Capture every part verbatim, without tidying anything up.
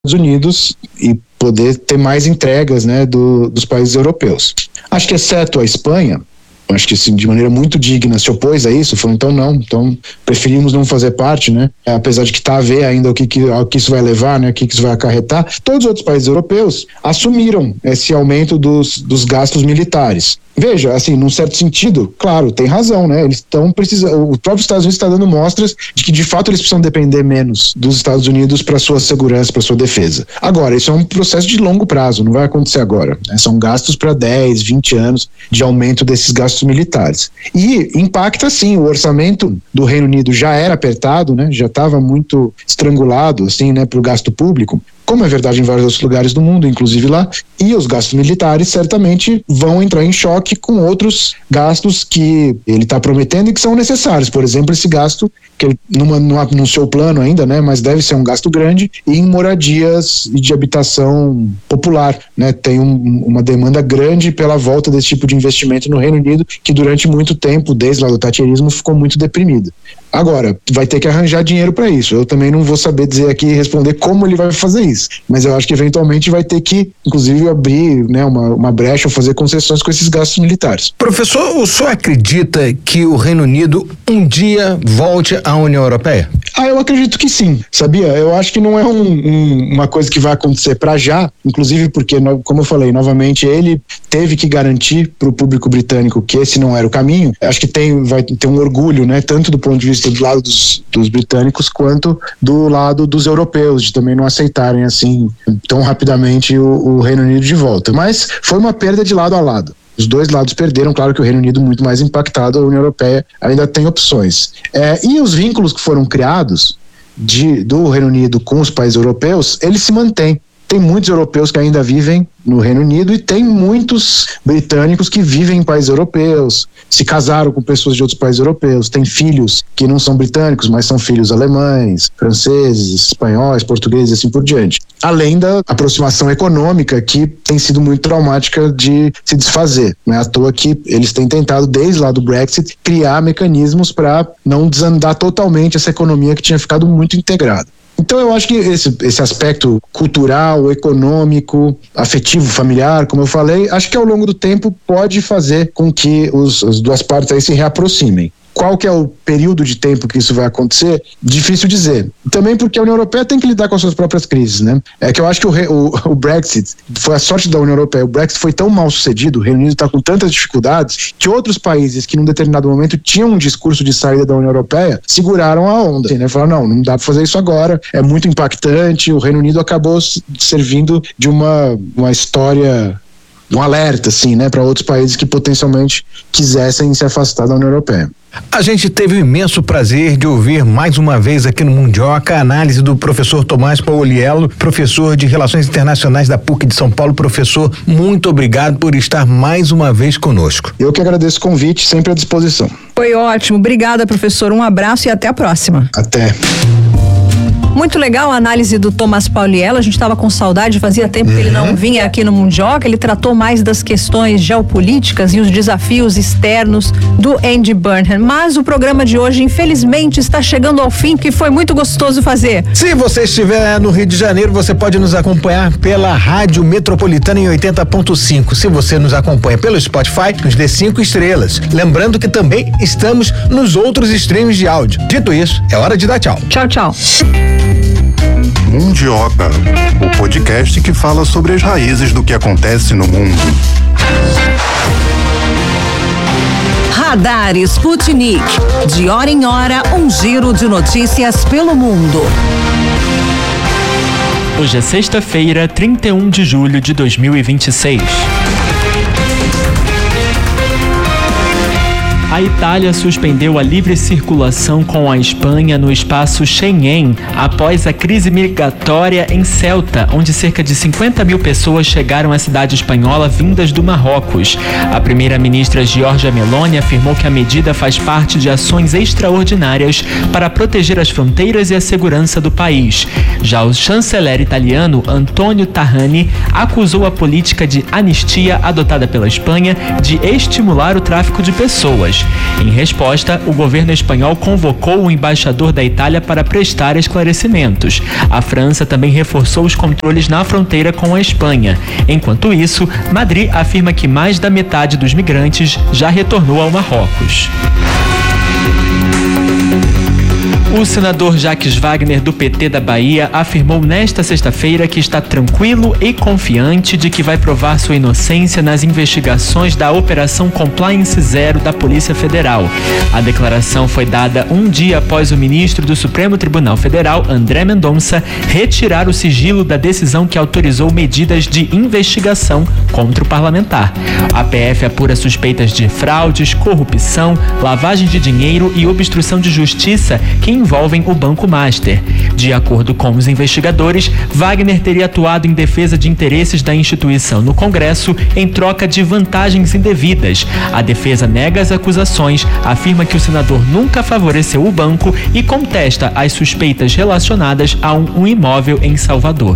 Unidos e poder ter mais entregas, né, do, dos países europeus. Acho que, exceto a Espanha, acho que assim, de maneira muito digna se opôs a isso, falou, então não, então preferimos não fazer parte, né, apesar de que está a ver ainda o que, que, ao que isso vai levar, né, o que, que isso vai acarretar. Todos os outros países europeus assumiram esse aumento dos, dos gastos militares. Veja, assim, num certo sentido, claro, tem razão, né? Eles estão precisando, o próprio Estados Unidos está dando mostras de que de fato eles precisam depender menos dos Estados Unidos para sua segurança, para sua defesa. Agora, isso é um processo de longo prazo, não vai acontecer agora, né? São gastos para dez, vinte anos de aumento desses gastos militares. E impacta sim, o orçamento do Reino Unido já era apertado, né? Já estava muito estrangulado, assim, né, para o gasto público, como é verdade em vários outros lugares do mundo, inclusive lá, e os gastos militares certamente vão entrar em choque com outros gastos que ele está prometendo e que são necessários. Por exemplo, esse gasto, que ele numa, não anunciou o plano ainda, né, mas deve ser um gasto grande, em moradias e de habitação popular, né? Tem um, uma demanda grande pela volta desse tipo de investimento no Reino Unido, que durante muito tempo, desde lá do thatcherismo, ficou muito deprimido. Agora, vai ter que arranjar dinheiro para isso. Eu também não vou saber dizer aqui e responder como ele vai fazer isso, mas eu acho que eventualmente vai ter que, inclusive, abrir, né, uma, uma brecha ou fazer concessões com esses gastos militares. Professor, o senhor acredita que o Reino Unido um dia volte à União Europeia? Ah, eu acredito que sim, sabia? Eu acho que não é um, um, uma coisa que vai acontecer para já, inclusive porque, como eu falei, novamente, ele teve que garantir para o público britânico que esse não era o caminho. Acho que tem, vai ter um orgulho, né, tanto do ponto de vista do lado dos, dos britânicos quanto do lado dos europeus, de também não aceitarem assim tão rapidamente o, o Reino Unido de volta. Mas foi uma perda de lado a lado. Os dois lados perderam, claro que o Reino Unido muito mais impactado, a União Europeia ainda tem opções. É, e os vínculos que foram criados de, do Reino Unido com os países europeus, eles se mantêm. Tem muitos europeus que ainda vivem no Reino Unido e tem muitos britânicos que vivem em países europeus, se casaram com pessoas de outros países europeus, tem filhos que não são britânicos, mas são filhos alemães, franceses, espanhóis, portugueses e assim por diante. Além da aproximação econômica que tem sido muito traumática de se desfazer. Não é à toa que eles têm tentado, desde lá do Brexit, criar mecanismos para não desandar totalmente essa economia que tinha ficado muito integrada. Então eu acho que esse, esse aspecto cultural, econômico, afetivo, familiar, como eu falei, acho que ao longo do tempo pode fazer com que os, as duas partes aí se reaproximem. Qual que é o período de tempo que isso vai acontecer? Difícil dizer. Também porque a União Europeia tem que lidar com as suas próprias crises, né? É que eu acho que o, o, o Brexit, foi a sorte da União Europeia, o Brexit foi tão mal sucedido, o Reino Unido está com tantas dificuldades, que outros países que num determinado momento tinham um discurso de saída da União Europeia, seguraram a onda, assim, né? Falaram, não, não dá para fazer isso agora, é muito impactante, o Reino Unido acabou servindo de uma, uma história, um alerta, assim, né, para outros países que potencialmente quisessem se afastar da União Europeia. A gente teve o imenso prazer de ouvir mais uma vez aqui no Mundioca a análise do professor Tomás Pauliello, professor de Relações Internacionais da P U C de São Paulo. Professor, muito obrigado por estar mais uma vez conosco. Eu que agradeço o convite, sempre à disposição. Foi ótimo, obrigada, professor, um abraço e até a próxima. Até. Muito legal a análise do Tomás Pauliello, a gente estava com saudade, fazia tempo uhum. que ele não vinha aqui no Mundioca, ele tratou mais das questões geopolíticas e os desafios externos do Andy Burnham, mas o programa de hoje infelizmente está chegando ao fim, que foi muito gostoso fazer. Se você estiver no Rio de Janeiro, você pode nos acompanhar pela Rádio Metropolitana em oitenta ponto cinco. Se você nos acompanha pelo Spotify, nos dê cinco estrelas. Lembrando que também estamos nos outros streams de áudio. Dito isso, é hora de dar tchau. Tchau, tchau. Mundioca, o podcast que fala sobre as raízes do que acontece no mundo. Radar Sputnik. De hora em hora, um giro de notícias pelo mundo. Hoje é sexta-feira, trinta e um de julho de dois mil e vinte e seis. A Itália suspendeu a livre circulação com a Espanha no espaço Schengen após a crise migratória em Ceuta, onde cerca de cinquenta mil pessoas chegaram à cidade espanhola vindas do Marrocos. A primeira-ministra Giorgia Meloni afirmou que a medida faz parte de ações extraordinárias para proteger as fronteiras e a segurança do país. Já o chanceler italiano Antonio Tajani acusou a política de anistia adotada pela Espanha de estimular o tráfico de pessoas. Marrocos. Em resposta, o governo espanhol convocou o embaixador da Itália para prestar esclarecimentos. A França também reforçou os controles na fronteira com a Espanha. Enquanto isso, Madrid afirma que mais da metade dos migrantes já retornou ao Marrocos. O senador Jacques Wagner, do P T da Bahia, afirmou nesta sexta-feira que está tranquilo e confiante de que vai provar sua inocência nas investigações da Operação Compliance Zero da Polícia Federal. A declaração foi dada um dia após o ministro do Supremo Tribunal Federal, André Mendonça, retirar o sigilo da decisão que autorizou medidas de investigação contra o parlamentar. A P F apura suspeitas de fraudes, corrupção, lavagem de dinheiro e obstrução de justiça que envolvem o Banco Master. De acordo com os investigadores, Wagner teria atuado em defesa de interesses da instituição no Congresso em troca de vantagens indevidas. A defesa nega as acusações, afirma que o senador nunca favoreceu o banco e contesta as suspeitas relacionadas a um, um imóvel em Salvador.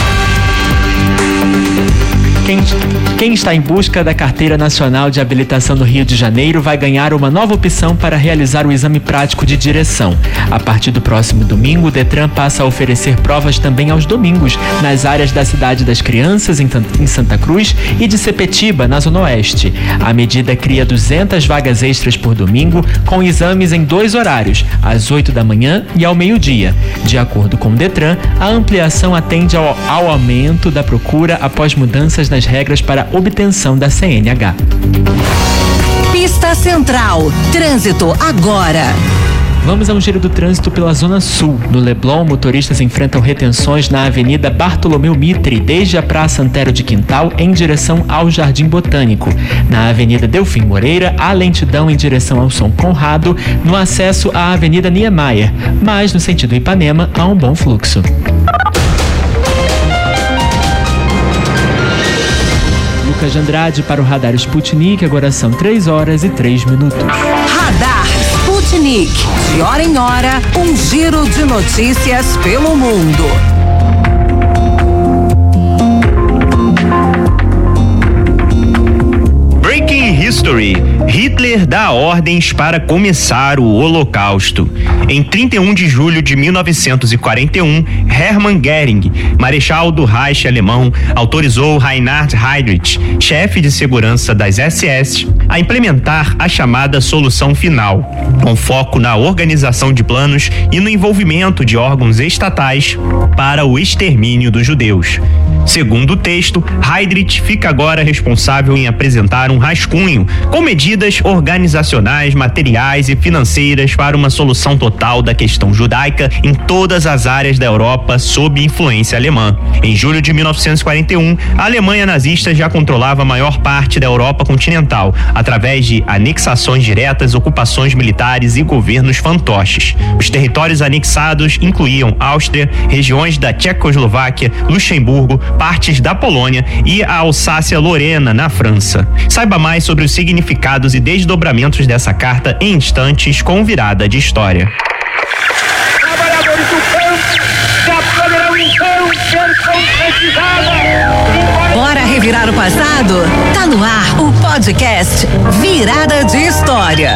Quem, quem está em busca da Carteira Nacional de Habilitação do Rio de Janeiro vai ganhar uma nova opção para realizar o exame prático de direção. A partir do próximo domingo, o Detran passa a oferecer provas também aos domingos, nas áreas da Cidade das Crianças, em, em Santa Cruz, e de Sepetiba, na Zona Oeste. A medida cria duzentas vagas extras por domingo, com exames em dois horários, às oito da manhã e ao meio-dia. De acordo com o Detran, a ampliação atende ao, ao aumento da procura após mudanças nas regras para obtenção da C N H. Pista Central. Trânsito agora. Vamos a um giro do trânsito pela Zona Sul. No Leblon, motoristas enfrentam retenções na Avenida Bartolomeu Mitre, desde a Praça Antero de Quintal, em direção ao Jardim Botânico. Na Avenida Delfim Moreira, há lentidão em direção ao São Conrado, no acesso à Avenida Niemeyer, mas no sentido Ipanema há um bom fluxo. Lucas de Andrade para o Radar Sputnik, agora são três horas e três minutos. Radar Sputnik, de hora em hora, um giro de notícias pelo mundo. Breaking History. Hitler dá ordens para começar o Holocausto. Em trinta e um de julho de mil novecentos e quarenta e um, Hermann Göring, marechal do Reich alemão, autorizou Reinhard Heydrich, chefe de segurança das S S, a implementar a chamada solução final, com foco na organização de planos e no envolvimento de órgãos estatais para o extermínio dos judeus. Segundo o texto, Heydrich fica agora responsável em apresentar um rascunho com medidas organizacionais, materiais e financeiras para uma solução total da questão judaica em todas as áreas da Europa sob influência alemã. Em julho de mil novecentos e quarenta e um, a Alemanha nazista já controlava a maior parte da Europa continental, através de anexações diretas, ocupações militares e governos fantoches. Os territórios anexados incluíam Áustria, regiões da Tchecoslováquia, Luxemburgo, partes da Polônia e a Alsácia-Lorena, na França. Saiba mais sobre os significados e desdobramentos dessa carta em instantes com Virada de História. Trabalhadores do campo já poderão então ser concretizados. Bora revirar o passado? Tá no ar o podcast Virada de História.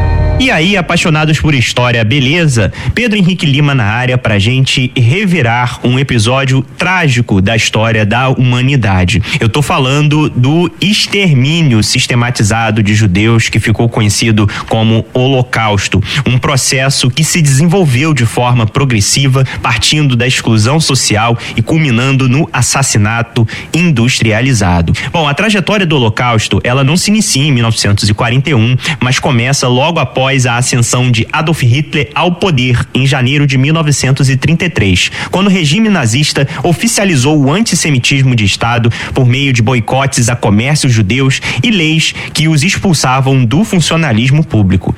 E aí, apaixonados por história, beleza? Pedro Henrique Lima na área pra gente revirar um episódio trágico da história da humanidade. Eu tô falando do extermínio sistematizado de judeus que ficou conhecido como Holocausto, um processo que se desenvolveu de forma progressiva, partindo da exclusão social e culminando no assassinato industrializado. Bom, a trajetória do Holocausto, ela não se inicia em mil novecentos e quarenta e um, mas começa logo após a ascensão de Adolf Hitler ao poder em janeiro de mil novecentos e trinta e três, quando o regime nazista oficializou o antissemitismo de Estado por meio de boicotes a comércios judeus e leis que os expulsavam do funcionalismo público.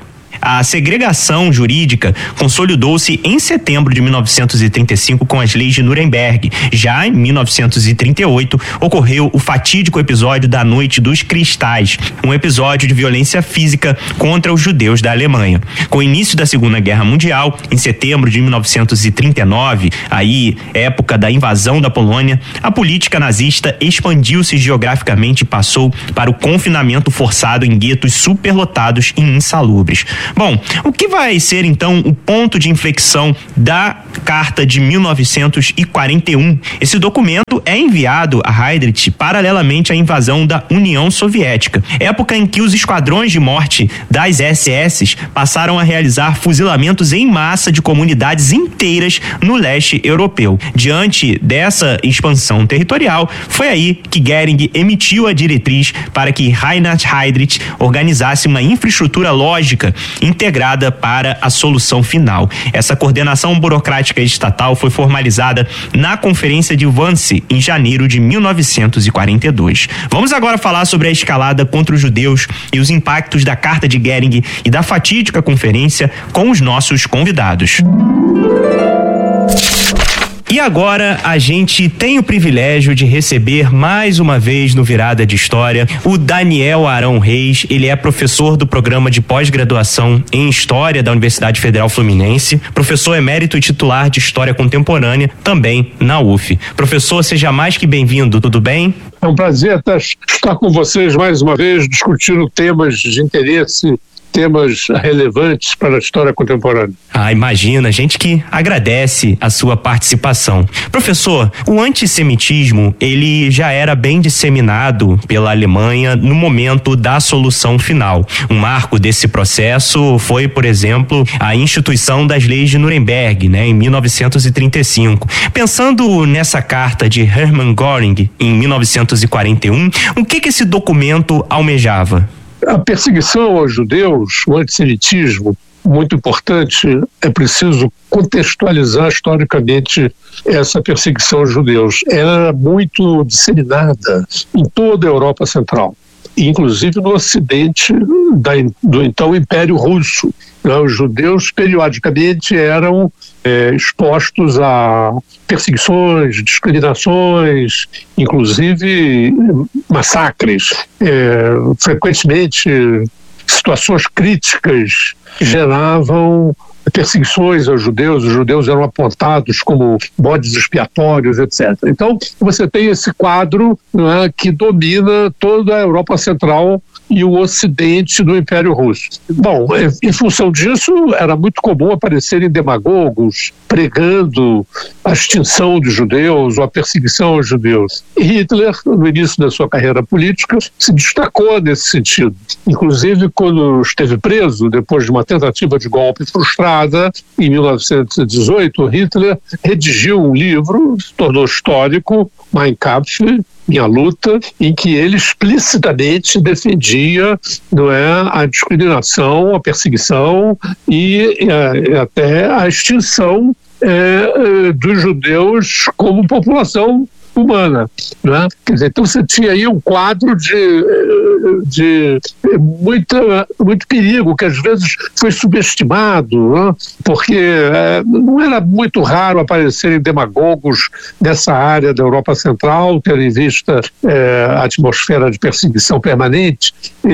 A segregação jurídica consolidou-se em setembro de mil novecentos e trinta e cinco com as leis de Nuremberg. Já em mil novecentos e trinta e oito ocorreu o fatídico episódio da Noite dos Cristais, um episódio de violência física contra os judeus da Alemanha. Com o início da Segunda Guerra Mundial, em setembro de mil novecentos e trinta e nove, aí época da invasão da Polônia, a política nazista expandiu-se geograficamente e passou para o confinamento forçado em guetos superlotados e insalubres. Bom, o que vai ser então o ponto de inflexão da Carta de mil novecentos e quarenta e um? Esse documento é enviado a Heydrich paralelamente à invasão da União Soviética, época em que os esquadrões de morte das S S passaram a realizar fuzilamentos em massa de comunidades inteiras no leste europeu. Diante dessa expansão territorial, foi aí que Goering emitiu a diretriz para que Reinhard Heydrich organizasse uma infraestrutura lógica integrada para a solução final. Essa coordenação burocrática estatal foi formalizada na Conferência de Wannsee em janeiro de mil novecentos e quarenta e dois. Vamos agora falar sobre a escalada contra os judeus e os impactos da Carta de Goering e da fatídica conferência com os nossos convidados. E agora a gente tem o privilégio de receber mais uma vez no Virada de História o Daniel Arão Reis. Ele é professor do programa de pós-graduação em História da Universidade Federal Fluminense, professor emérito e titular de História Contemporânea também na U F. Professor, seja mais que bem-vindo, tudo bem? É um prazer estar com vocês mais uma vez discutindo temas de interesse, temas relevantes para a história contemporânea. Ah, imagina, gente que agradece a sua participação. Professor, o antissemitismo, ele já era bem disseminado pela Alemanha no momento da solução final. Um marco desse processo foi, por exemplo, a instituição das leis de Nuremberg, né, em mil novecentos e trinta e cinco. Pensando nessa carta de Hermann Göring, em mil novecentos e quarenta e um, o que que esse documento almejava? A perseguição aos judeus, o antissemitismo, muito importante, é preciso contextualizar historicamente essa perseguição aos judeus. Ela era muito disseminada em toda a Europa Central, inclusive no ocidente da, do então Império Russo. Os judeus periodicamente eram é, expostos a perseguições, discriminações, inclusive massacres. É, frequentemente, situações críticas geravam perseguições aos judeus, os judeus eram apontados como bodes expiatórios, etcétera. Então, você tem esse quadro, não é, que domina toda a Europa Central e o ocidente do Império Russo. Bom, em função disso, era muito comum aparecerem demagogos pregando a extinção dos judeus ou a perseguição aos judeus. E Hitler, no início da sua carreira política, se destacou nesse sentido. Inclusive, quando esteve preso, depois de uma tentativa de golpe frustrada, em mil novecentos e dezoito, Hitler redigiu um livro, se tornou histórico, Mein Kampf, Minha Luta, em que ele explicitamente defendia, não é, a discriminação, a perseguição e, e até a extinção é, dos judeus como população humana, né? Quer dizer, então você tinha aí um quadro de, de muita, muito perigo, que às vezes foi subestimado, né? Porque é, não era muito raro aparecerem demagogos nessa área da Europa Central, tendo em vista é, a atmosfera de perseguição permanente.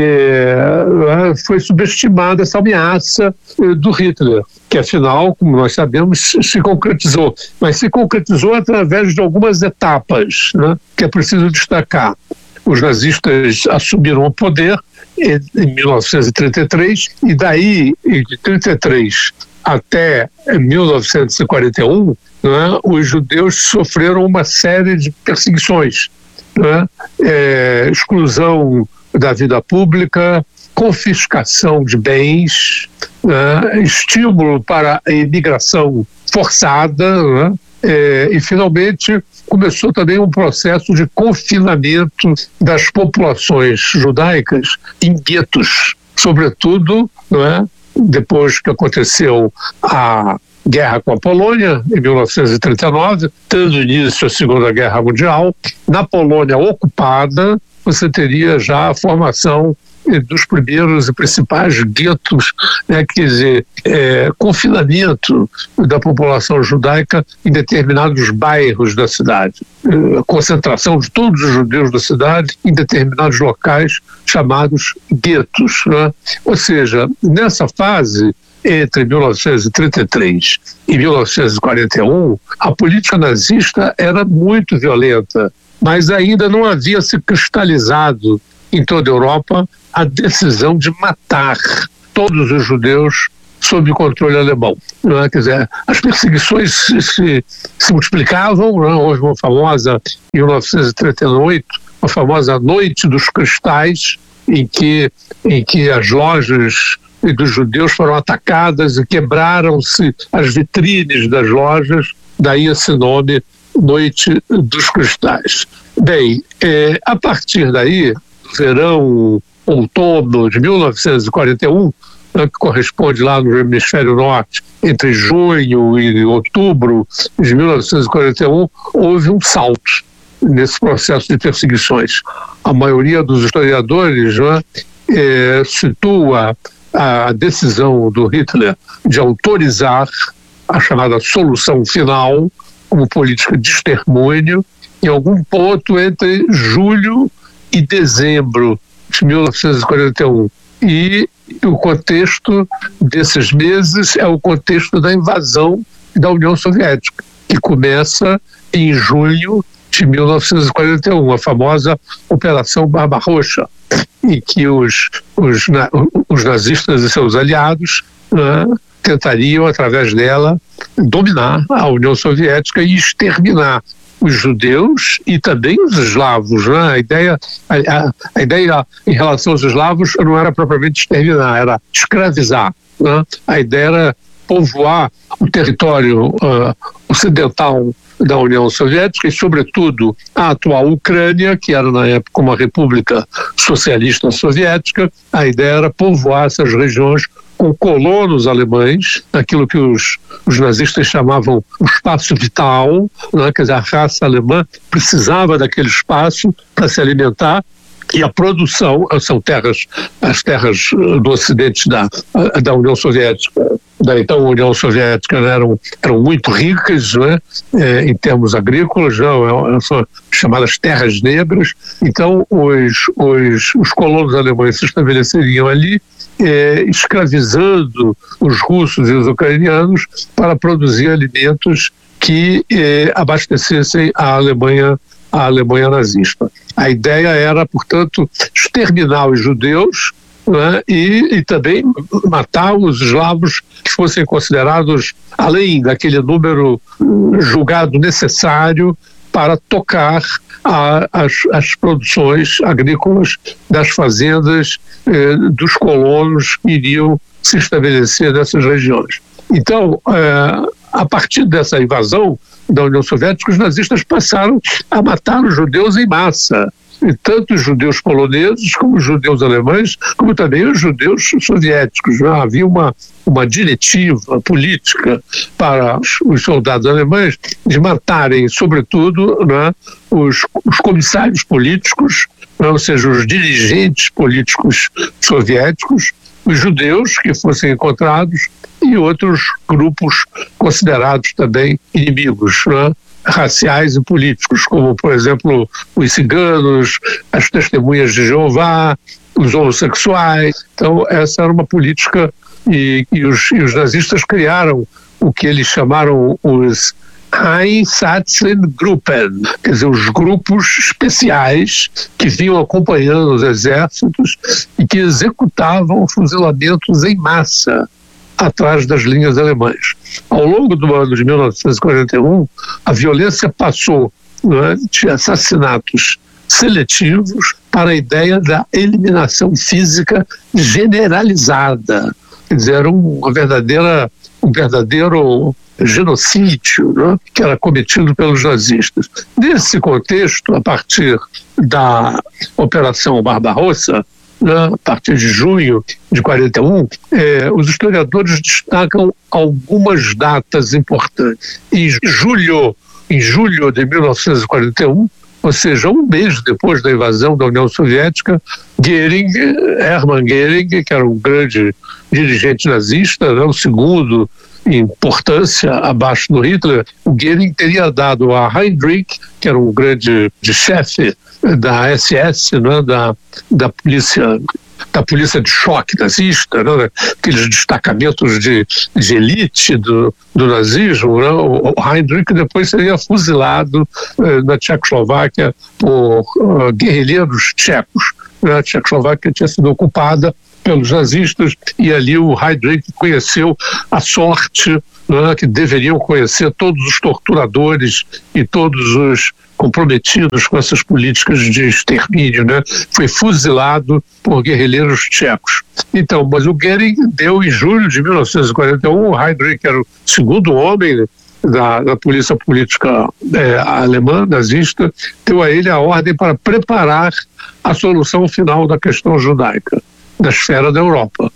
É, foi subestimada essa ameaça é, do Hitler, que afinal, como nós sabemos, se concretizou. Mas se concretizou através de algumas etapas, né, que é preciso destacar. Os nazistas assumiram o poder em mil novecentos e trinta e três, e daí, de trinta e três até mil novecentos e quarenta e um, né, os judeus sofreram uma série de perseguições, né, é, exclusão da vida pública, confiscação de bens, né, estímulo para a imigração forçada, né, é, e finalmente começou também um processo de confinamento das populações judaicas em guetos, sobretudo, não é, depois que aconteceu a guerra com a Polônia, em mil novecentos e trinta e nove, dando início à Segunda Guerra Mundial. Na Polônia ocupada, você teria já a formação dos primeiros e principais guetos, né, quer dizer, é, confinamento da população judaica em determinados bairros da cidade, é, concentração de todos os judeus da cidade em determinados locais chamados guetos, né? Ou seja, nessa fase, entre mil novecentos e trinta e três e mil novecentos e quarenta e um, a política nazista era muito violenta, mas ainda não havia se cristalizado em toda a Europa a decisão de matar todos os judeus sob o controle alemão. Não é? Quer dizer, as perseguições se, se, se multiplicavam, não é? Houve uma famosa, em mil novecentos e trinta e oito, uma famosa Noite dos Cristais, em que, em que as lojas dos judeus foram atacadas e quebraram-se as vitrines das lojas, daí esse nome, Noite dos Cristais. Bem, é, a partir daí, verão, outono de mil novecentos e quarenta e um, né, que corresponde lá no hemisfério norte, entre junho e outubro de mil novecentos e quarenta e um, houve um salto nesse processo de perseguições. A maioria dos historiadores, né, é, situa a decisão do Hitler de autorizar a chamada solução final como política de extermínio em algum ponto entre julho e dezembro de mil novecentos e quarenta e um. E o contexto desses meses é o contexto da invasão da União Soviética, que começa em junho de mil novecentos e quarenta e um, a famosa Operação Barbarossa, em que os, os, os nazistas e seus aliados, né, tentariam, através dela, dominar a União Soviética e exterminar os judeus e também os eslavos. Né? A ideia, a, a ideia em relação aos eslavos não era propriamente exterminar, era escravizar. Né? A ideia era povoar o território uh, ocidental da União Soviética e, sobretudo, a atual Ucrânia, que era na época uma república socialista soviética. A ideia era povoar essas regiões com colonos alemães, aquilo que os, os nazistas chamavam o espaço vital, né? Quer dizer, a raça alemã precisava daquele espaço para se alimentar. E a produção, são terras, as terras do ocidente da, da União Soviética, da então União Soviética, eram, eram muito ricas, né, é, em termos agrícolas, não, são chamadas terras negras. Então os, os, os colonos alemães se estabeleceriam ali, é, escravizando os russos e os ucranianos para produzir alimentos que é, abastecessem a Alemanha a Alemanha nazista. A ideia era, portanto, exterminar os judeus, né, e, e também matar os eslavos que fossem considerados, além daquele número julgado necessário para tocar a, as, as produções agrícolas das fazendas eh, dos colonos que iriam se estabelecer nessas regiões. Então, eh, a partir dessa invasão da União Soviética, os nazistas passaram a matar os judeus em massa, e tanto os judeus poloneses como os judeus alemães, como também os judeus soviéticos. Não havia uma, uma diretiva política para os soldados alemães de matarem, sobretudo, né, os, os comissários políticos, né, ou seja, os dirigentes políticos soviéticos, os judeus que fossem encontrados e outros grupos considerados também inimigos, né, raciais e políticos, como, por exemplo, os ciganos, as testemunhas de Jeová, os homossexuais. Então, essa era uma política e, e, os, e os nazistas criaram o que eles chamaram os Einsatzgruppen, quer dizer, os grupos especiais que vinham acompanhando os exércitos e que executavam fuzilamentos em massa atrás das linhas alemãs. Ao longo do ano de mil novecentos e quarenta e um, a violência passou, né, de assassinatos seletivos para a ideia da eliminação física generalizada. Quer dizer, era uma verdadeira, um verdadeiro genocídio, né, que era cometido pelos nazistas. Nesse contexto, a partir da Operação Barbarossa, né, a partir de junho de quarenta e um, eh, os historiadores destacam algumas datas importantes. Em julho, em julho de mil novecentos e quarenta e um, ou seja, um mês depois da invasão da União Soviética, Goering, Hermann Goering, que era um grande dirigente nazista, né, o segundo em importância abaixo do Hitler, o Goering teria dado a Heydrich, que era um grande de chefe da S S, né, da, da polícia da polícia de choque nazista, né, aqueles destacamentos de, de elite do, do nazismo, né, o Heydrich depois seria fuzilado eh, na Tchecoslováquia por uh, guerrilheiros tchecos. Né, a Tchecoslováquia tinha sido ocupada pelos nazistas e ali o Heydrich conheceu a sorte, né, que deveriam conhecer todos os torturadores e todos os comprometidos com essas políticas de extermínio, né? Foi fuzilado por guerrilheiros tchecos. Então, mas o Goering deu em julho de mil novecentos e quarenta e um, o Heydrich era o segundo homem da, da polícia política é, alemã, nazista, deu a ele a ordem para preparar a solução final da questão judaica na esfera da Europa.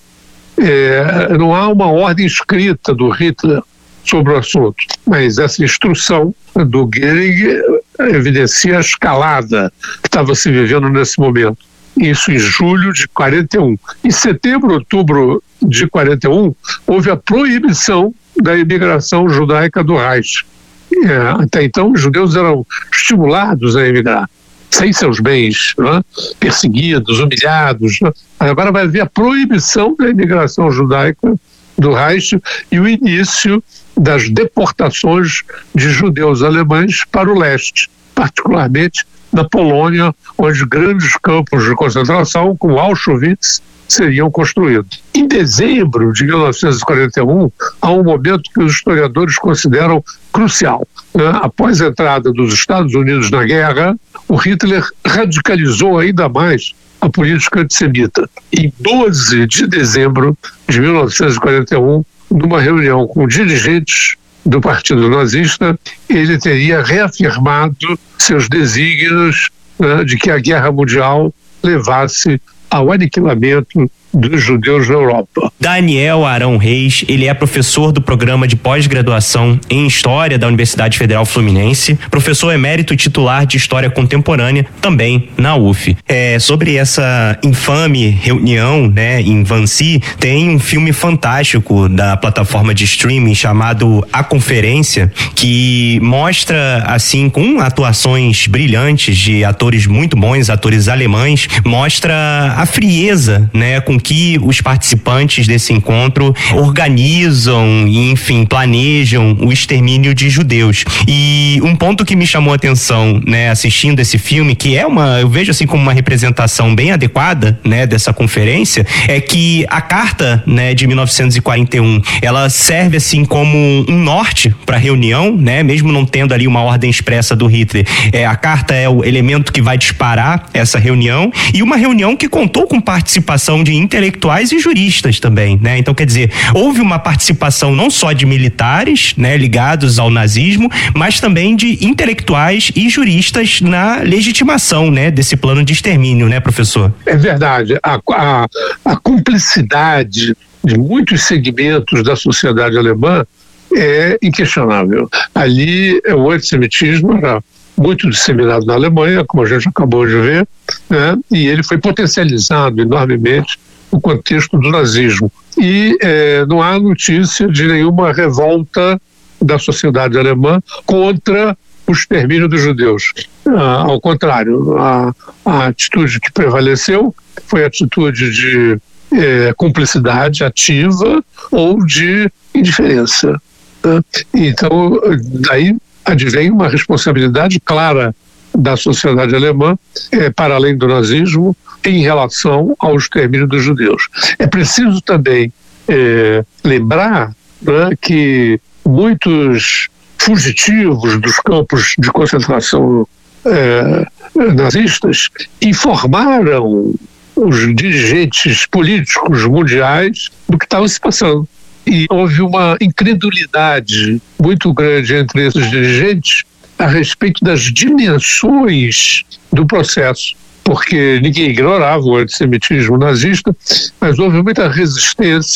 É, não há uma ordem escrita do Hitler sobre o assunto, mas essa instrução do Goering evidencia a escalada que estava se vivendo nesse momento. Isso em julho de quarenta e um. Em setembro, outubro de quarenta e um, houve a proibição da imigração judaica do Reich. É, até então, os judeus eram estimulados a emigrar, sem seus bens, né? Perseguidos, humilhados. Né? Agora vai haver a proibição da imigração judaica do Reich e o início das deportações de judeus alemães para o leste, particularmente na Polônia, onde grandes campos de concentração, como Auschwitz, seriam construídos. Em dezembro de mil novecentos e quarenta e um, há um momento que os historiadores consideram crucial. Né? Após a entrada dos Estados Unidos na guerra, o Hitler radicalizou ainda mais a política antissemita. Em doze de dezembro de mil novecentos e quarenta e um, numa reunião com dirigentes do Partido Nazista, ele teria reafirmado seus desígnios, né, de que a Guerra Mundial levasse ao aniquilamento dos judeus na Europa. Daniel Arão Reis, ele é professor do programa de pós-graduação em História da Universidade Federal Fluminense, professor emérito titular de História Contemporânea, também na U F. É, sobre essa infame reunião, né, em Wannsee, tem um filme fantástico da plataforma de streaming chamado A Conferência, que mostra, assim, com atuações brilhantes de atores muito bons, atores alemães, mostra a frieza, né, com que os participantes desse encontro organizam e, enfim, planejam o extermínio de judeus. E um ponto que me chamou a atenção, né, assistindo esse filme, que é uma, eu vejo assim como uma representação bem adequada, né, dessa conferência, é que a carta, né, de mil novecentos e quarenta e um, ela serve assim como um norte para a reunião, né, mesmo não tendo ali uma ordem expressa do Hitler. É, a carta é o elemento que vai disparar essa reunião, e uma reunião que contou com participação de intelectuais e juristas também, né? Então, quer dizer, houve uma participação não só de militares, né, ligados ao nazismo, mas também de intelectuais e juristas na legitimação, né, desse plano de extermínio, né, professor? É verdade. A, a, a cumplicidade de muitos segmentos da sociedade alemã é inquestionável. Ali, o antissemitismo era muito disseminado na Alemanha, como a gente acabou de ver, né? E ele foi potencializado enormemente no contexto do nazismo. E eh, não há notícia de nenhuma revolta da sociedade alemã contra o extermínio dos judeus. Ah, ao contrário, a, a atitude que prevaleceu foi a atitude de eh, cumplicidade ativa ou de indiferença. Né? Então, daí advém uma responsabilidade clara da sociedade alemã, eh, para além do nazismo, em relação ao extermínio dos judeus. É preciso também eh, lembrar, né, que muitos fugitivos dos campos de concentração eh, nazistas informaram os dirigentes políticos mundiais do que estava se passando. E houve uma incredulidade muito grande entre esses dirigentes a respeito das dimensões do processo, porque ninguém ignorava o antissemitismo nazista, mas houve muita resistência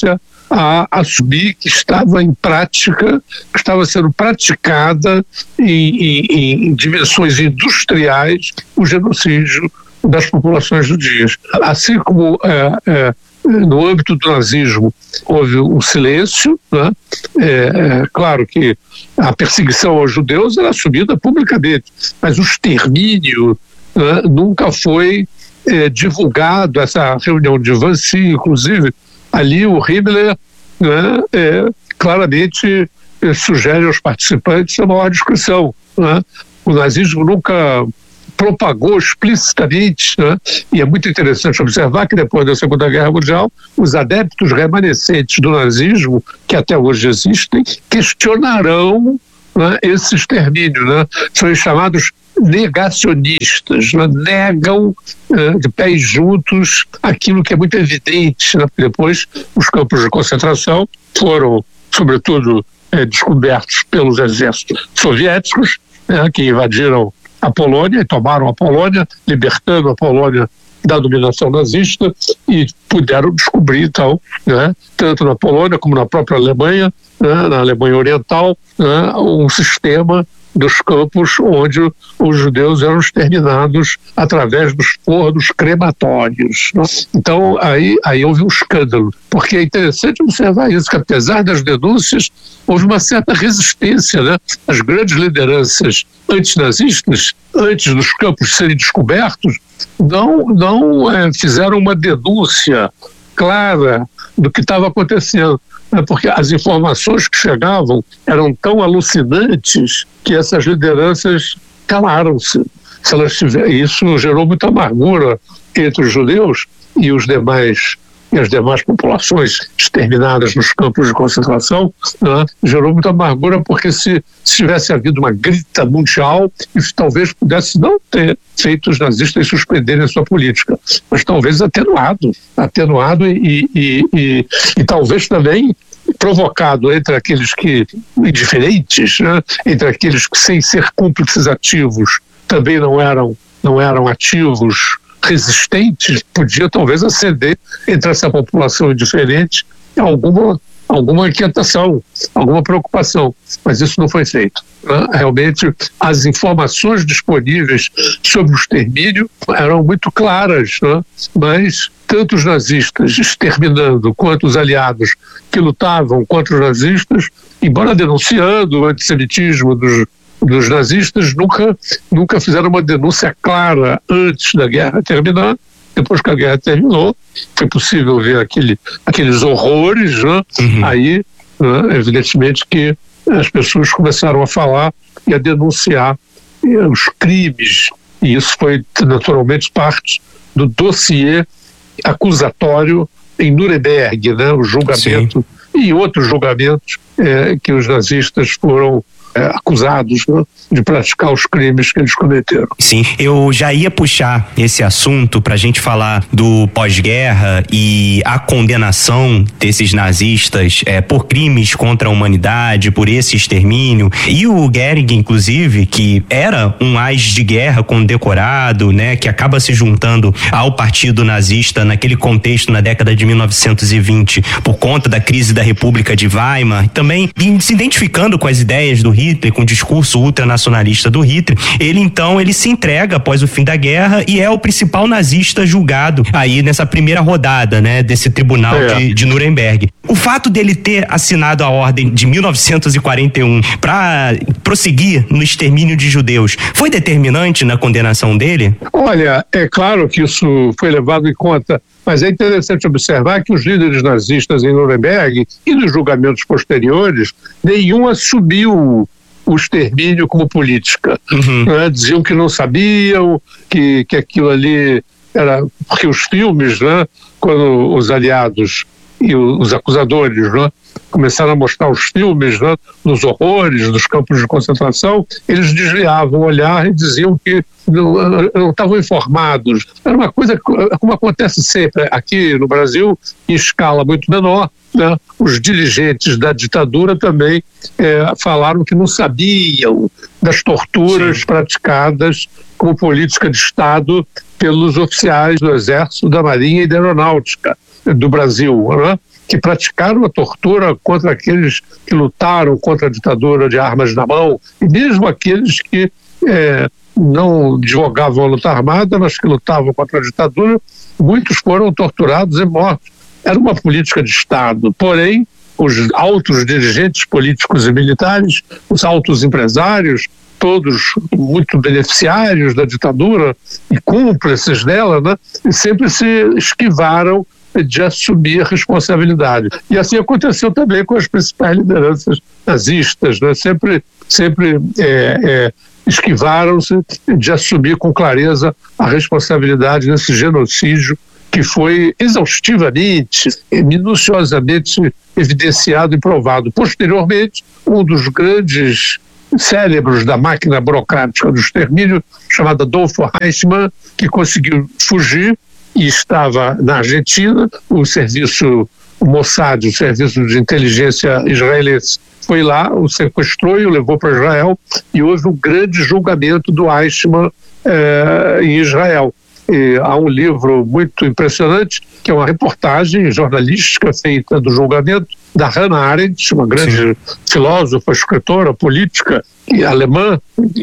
a assumir que estava em prática, que estava sendo praticada em, em, em dimensões industriais o genocídio das populações judias. Assim como é, é, no âmbito do nazismo houve um silêncio, né? é, é claro que a perseguição aos judeus era assumida publicamente, mas o extermínio, né, nunca foi é, divulgado. Essa reunião de Wannsee, inclusive, ali o Himmler, né, é, claramente é, sugere aos participantes a maior discrição, né? O nazismo nunca propagou explicitamente, né? E é muito interessante observar que depois da Segunda Guerra Mundial, os adeptos remanescentes do nazismo, que até hoje existem, questionarão, né, esse extermínio, né? São os chamados negacionistas, né? Negam eh, de pés juntos aquilo que é muito evidente, né? Depois os campos de concentração foram, sobretudo, eh, descobertos pelos exércitos soviéticos, né, que invadiram a Polônia e tomaram a Polônia, libertando a Polônia da dominação nazista, e puderam descobrir, então, né, tanto na Polônia como na própria Alemanha, né, na Alemanha Oriental, né, um sistema dos campos onde os judeus eram exterminados através dos fornos crematórios, né? Então, aí, aí houve um escândalo, porque é interessante observar isso, que apesar das denúncias, houve uma certa resistência, né? As grandes lideranças antinazistas, antes dos campos serem descobertos, não, não é, fizeram uma denúncia clara do que estava acontecendo, né? Porque as informações que chegavam eram tão alucinantes que essas lideranças calaram-se. Se elas tiverem, isso gerou muita amargura entre os judeus e os demais e as demais populações exterminadas nos campos de concentração, né? Gerou muita amargura, porque se, se tivesse havido uma grita mundial, isso talvez pudesse não ter feito os nazistas suspenderem a sua política, mas talvez atenuado, atenuado e, e, e, e talvez também provocado entre aqueles que, indiferentes, né? Entre aqueles que, sem ser cúmplices ativos, também não eram, não eram ativos resistentes, podia talvez acender entre essa população indiferente alguma, alguma inquietação, alguma preocupação, mas isso não foi feito, né? Realmente as informações disponíveis sobre o extermínio eram muito claras, né? Mas tanto os nazistas exterminando quanto os aliados que lutavam contra os nazistas, embora denunciando o antissemitismo dos dos nazistas, nunca, nunca fizeram uma denúncia clara antes da guerra terminar. Depois que a guerra terminou, foi possível ver aquele, aqueles horrores, né? Uhum. Aí, né, evidentemente que as pessoas começaram a falar e a denunciar os crimes, e isso foi naturalmente parte do dossiê acusatório em Nuremberg, né? O julgamento. Sim. E outros julgamentos é, que os nazistas foram É, acusados, né, de praticar os crimes que eles cometeram. Sim, eu já ia puxar esse assunto para a gente falar do pós-guerra e a condenação desses nazistas é, por crimes contra a humanidade, por esse extermínio. E o Goering, inclusive, que era um ás de guerra condecorado, né, que acaba se juntando ao partido nazista naquele contexto na década de mil novecentos e vinte por conta da crise da República de Weimar, também se identificando com as ideias do Hitler, com o discurso ultranacionalista do Hitler, ele então ele se entrega após o fim da guerra e é o principal nazista julgado aí nessa primeira rodada, né, desse tribunal é. de, de Nuremberg. O fato dele ter assinado a ordem de mil novecentos e quarenta e um para prosseguir no extermínio de judeus foi determinante na condenação dele? Olha, é claro que isso foi levado em conta, mas é interessante observar que os líderes nazistas em Nuremberg e nos julgamentos posteriores, nenhum assumiu o extermínio como política. Uhum. Né? Diziam que não sabiam, que, que aquilo ali era... Porque os filmes, né, quando os aliados e os acusadores, né, começaram a mostrar os filmes, né, dos horrores dos campos de concentração, eles desviavam o olhar e diziam que não, não estavam informados. Era uma coisa como acontece sempre aqui no Brasil, em escala muito menor, né? Os dirigentes da ditadura também é, falaram que não sabiam das torturas Sim. praticadas como política de Estado pelos oficiais do Exército, da Marinha e da Aeronáutica do Brasil, né? que praticaram a tortura contra aqueles que lutaram contra a ditadura de armas na mão, e mesmo aqueles que é, não advogavam a luta armada, mas que lutavam contra a ditadura, muitos foram torturados e mortos. Era uma política de Estado, porém, os altos dirigentes políticos e militares, os altos empresários, todos muito beneficiários da ditadura e cúmplices dela, né, e sempre se esquivaram de assumir a responsabilidade. E assim aconteceu também com as principais lideranças nazistas, né, sempre, sempre é, é, esquivaram-se de assumir com clareza a responsabilidade nesse genocídio que foi exaustivamente, minuciosamente evidenciado e provado. Posteriormente, um dos grandes cérebros da máquina burocrática do extermínio, chamado Adolfo Eichmann, que conseguiu fugir e estava na Argentina. O serviço, o Mossad, o serviço de inteligência israelense, foi lá, o sequestrou e o levou para Israel, e houve um grande julgamento do Eichmann eh, em Israel. E há um livro muito impressionante, que é uma reportagem jornalística feita do julgamento da Hannah Arendt, uma grande Sim. filósofa, escritora, política e alemã,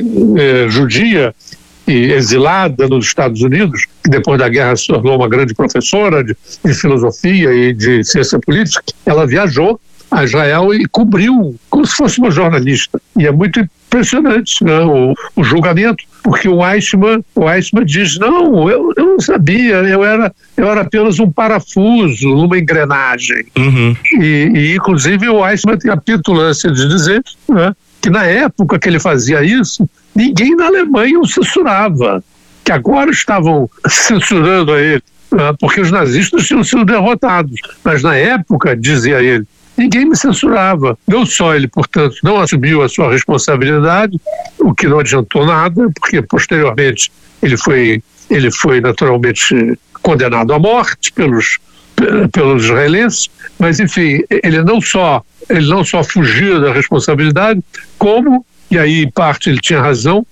eh, judia e exilada nos Estados Unidos, que depois da guerra se tornou uma grande professora de, de filosofia e de ciência política. Ela viajou a Israel e cobriu como se fosse uma jornalista. E é muito impressionante, né, o, o julgamento, porque o Eichmann, o Eichmann diz, não, eu, eu não sabia, eu era, eu era apenas um parafuso numa engrenagem. Uhum. E, e, inclusive, o Eichmann tem a petulância de dizer, né, que na época que ele fazia isso, ninguém na Alemanha o censurava, que agora estavam censurando a ele, né, porque os nazistas tinham sido derrotados. Mas na época, dizia ele, ninguém me censurava. Não só ele, portanto, não assumiu a sua responsabilidade, o que não adiantou nada, porque posteriormente ele foi, ele foi naturalmente condenado à morte pelos, pelos israelenses, mas enfim, ele não só, ele não só fugiu da responsabilidade, como, e aí em parte ele tinha razão,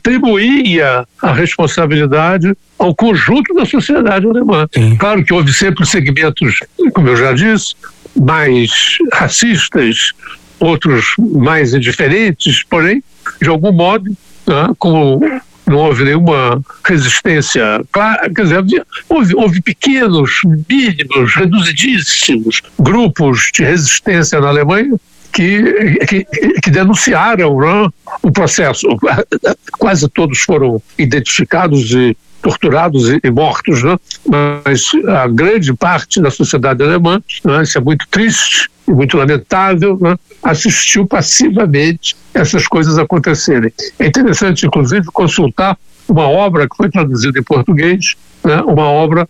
atribuía a responsabilidade ao conjunto da sociedade alemã. Sim. Claro que houve sempre segmentos, como eu já disse, mais racistas, outros mais indiferentes, porém, de algum modo, né, como não houve nenhuma resistência clara, quer dizer, havia, houve, houve pequenos, mínimos, reduzidíssimos grupos de resistência na Alemanha que, que, que denunciaram, né, o processo. Quase todos foram identificados e torturados e mortos, né? Mas a grande parte da sociedade alemã, né, isso é muito triste e muito lamentável, né, assistiu passivamente essas coisas acontecerem. É interessante, inclusive, consultar uma obra que foi traduzida em português, né, uma obra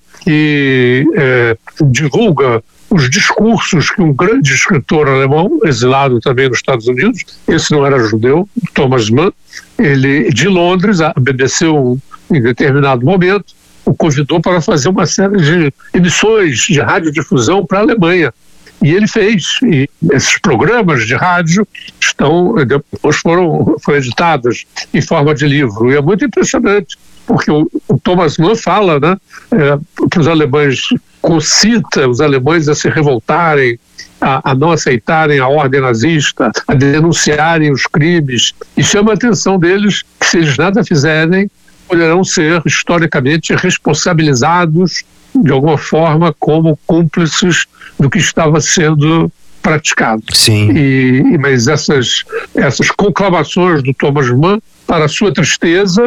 que é, divulga os discursos que um grande escritor alemão, exilado também nos Estados Unidos, esse não era judeu, Thomas Mann, ele, de Londres, a B B C, em determinado momento, o convidou para fazer uma série de emissões de radiodifusão para a Alemanha. E ele fez. E esses programas de rádio estão, depois foram, foram editados em forma de livro. E é muito impressionante, porque o, o Thomas Mann fala, né, é, para os alemães, concita os alemães a se revoltarem, a, a não aceitarem a ordem nazista, a denunciarem os crimes, e chama a atenção deles que, se eles nada fizerem, poderão ser historicamente responsabilizados de alguma forma como cúmplices do que estava sendo praticado. Sim. E, mas essas, essas conclamações do Thomas Mann, para a sua tristeza,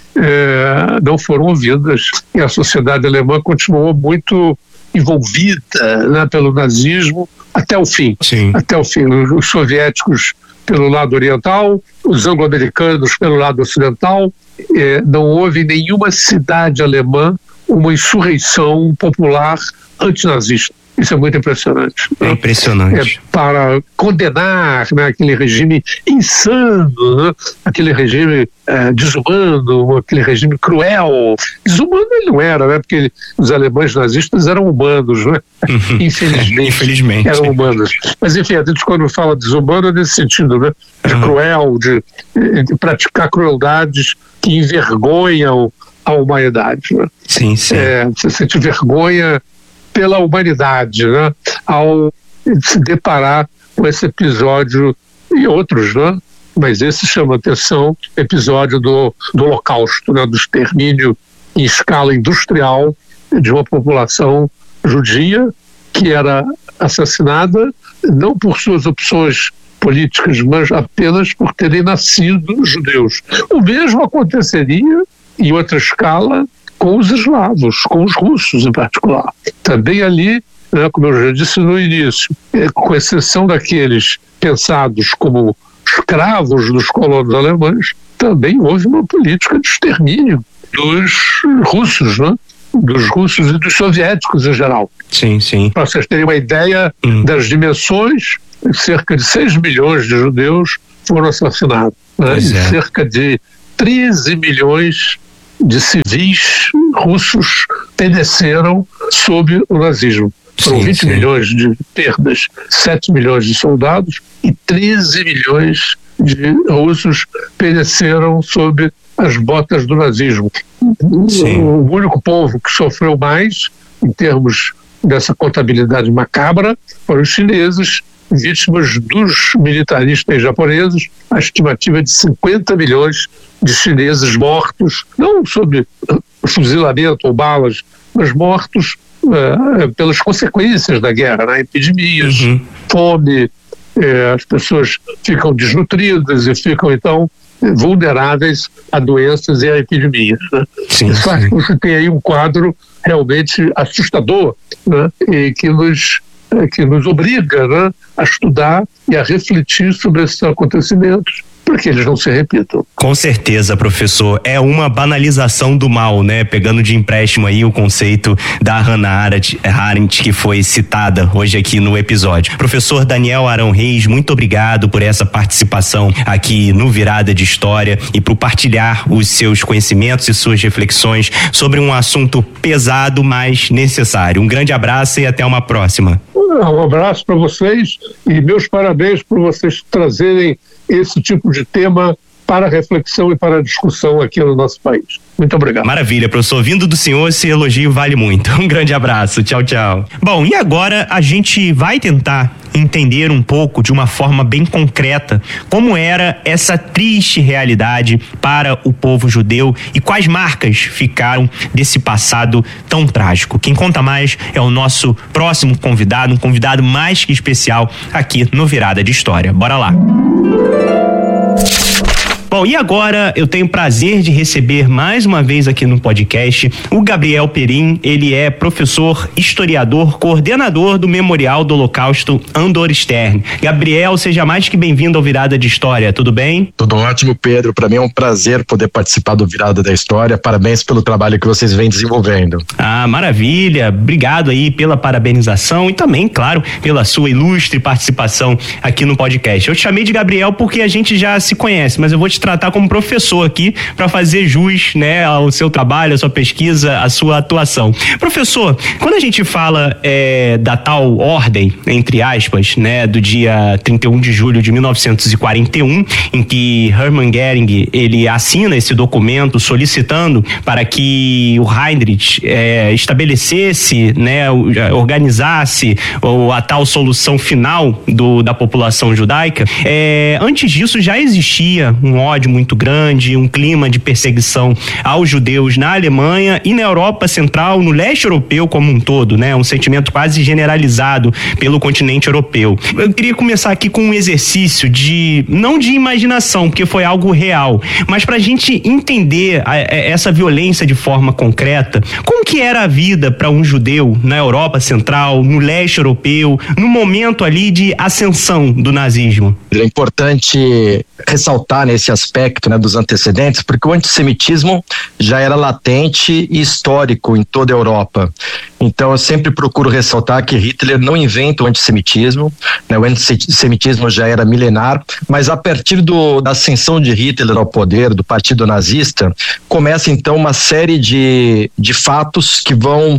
é, não foram ouvidas, e a sociedade alemã continuou muito envolvida, né, pelo nazismo até o fim. Sim. Até o fim. Os soviéticos pelo lado oriental, os anglo-americanos pelo lado ocidental. É, não houve em nenhuma cidade alemã uma insurreição popular antinazista. Isso é muito impressionante. É né? impressionante. É para condenar, né, aquele regime insano, né, aquele regime é, desumano, aquele regime cruel. Desumano ele não era, né, porque ele, os alemães nazistas eram humanos, né? Infelizmente. Infelizmente. Eram humanos. Mas enfim, a gente quando fala desumano é nesse sentido, né? De uhum. cruel, de, de praticar crueldades que envergonham a humanidade. Né? Sim, sim. É, você sente vergonha pela humanidade, né? Ao se deparar com esse episódio e outros, né? Mas esse chama atenção, episódio do, do Holocausto, né? Do extermínio em escala industrial de uma população judia que era assassinada não por suas opções políticas, mas apenas por terem nascido judeus. O mesmo aconteceria, em outra escala, com os eslavos, com os russos em particular. Também ali, né, como eu já disse no início, é, com exceção daqueles pensados como escravos dos colonos alemães, também houve uma política de extermínio dos russos, né? Dos russos e dos soviéticos em geral. Sim, sim. Para vocês terem uma ideia hum. das dimensões, cerca de seis milhões de judeus foram assassinados. Né? E é. cerca de treze milhões de civis russos pereceram sob o nazismo. Foram sim, vinte sim. milhões de perdas, sete milhões de soldados e treze milhões de russos pereceram sob as botas do nazismo. Sim. O único povo que sofreu mais, em termos dessa contabilidade macabra, foram os chineses, vítimas dos militaristas japoneses. A estimativa é de cinquenta milhões de chineses mortos, não sob fuzilamento ou balas, mas mortos uh, pelas consequências da guerra, né? Epidemias, uhum. fome, eh, as pessoas ficam desnutridas e ficam então vulneráveis a doenças e a epidemias. Né? Sim, sim. Você tem aí um quadro realmente assustador, né? E que nos, que nos obriga, né, a estudar e a refletir sobre esses acontecimentos, para que eles não se repitam. Com certeza, professor. É uma banalização do mal, né? Pegando de empréstimo aí o conceito da Hannah Arendt, que foi citada hoje aqui no episódio. Professor Daniel Arão Reis, muito obrigado por essa participação aqui no Virada de História e por partilhar os seus conhecimentos e suas reflexões sobre um assunto pesado, mas necessário. Um grande abraço e até uma próxima. Um abraço para vocês e meus parabéns por vocês trazerem esse tipo de tema para reflexão e para discussão aqui no nosso país. Muito obrigado. Maravilha, professor. Vindo do senhor, esse elogio vale muito. Um grande abraço. Tchau, tchau. Bom, e agora a gente vai tentar entender um pouco, de uma forma bem concreta, como era essa triste realidade para o povo judeu e quais marcas ficaram desse passado tão trágico. Quem conta mais é o nosso próximo convidado, um convidado mais que especial aqui no Virada de História. Bora lá. Bom, e agora eu tenho o prazer de receber mais uma vez aqui no podcast o Gabriel Perim. Ele é professor, historiador, coordenador do Memorial do Holocausto Andor Stern. Gabriel, seja mais que bem-vindo ao Virada de História, tudo bem? Tudo ótimo, Pedro. Para mim é um prazer poder participar do Virada da História. Parabéns pelo trabalho que vocês vêm desenvolvendo. Ah, maravilha. Obrigado aí pela parabenização e também, claro, pela sua ilustre participação aqui no podcast. Eu te chamei de Gabriel porque a gente já se conhece, mas eu vou te tratar como professor aqui para fazer jus, né, ao seu trabalho, à sua pesquisa, à sua atuação. Professor, quando a gente fala é, da tal ordem, entre aspas, né, do dia trinta e um de julho de mil novecentos e quarenta e um, em que Hermann Göring ele assina esse documento solicitando para que o Heinrich é, estabelecesse, né, organizasse ou a tal solução final do, da população judaica, é, antes disso já existia um ódio muito grande, um clima de perseguição aos judeus na Alemanha e na Europa Central, no leste europeu como um todo, né? Um sentimento quase generalizado pelo continente europeu. Eu queria começar aqui com um exercício de, não de imaginação, porque foi algo real, mas pra gente entender a, a, essa violência de forma concreta, como que era a vida para um judeu na Europa Central, no leste europeu, no momento ali de ascensão do nazismo? É importante ressaltar nesse aspecto, né, dos antecedentes, porque o antissemitismo já era latente e histórico em toda a Europa. Então eu sempre procuro ressaltar que Hitler não inventa o antissemitismo, né, o antissemitismo já era milenar, mas a partir do, da ascensão de Hitler ao poder, do partido nazista, começa então uma série de, de fatos que vão